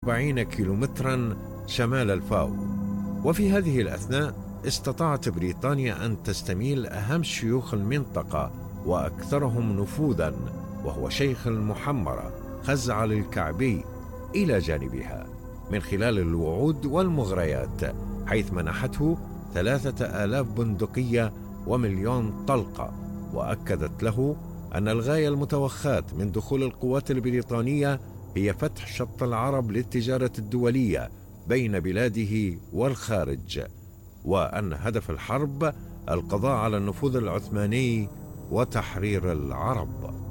40 كيلومترا شمال الفاو. وفي هذه الأثناء استطاعت بريطانيا أن تستميل أهم شيوخ المنطقة وأكثرهم نفوذا، وهو شيخ المحمرة خزعل الكعبي، إلى جانبها من خلال الوعود والمغريات، حيث منحته 3000 بندقية و1,000,000 طلقة، وأكدت له أن الغاية المتوخاة من دخول القوات البريطانية هي فتح شط العرب للتجارة الدولية بين بلاده والخارج، وأن هدف الحرب القضاء على النفوذ العثماني وتحرير العرب.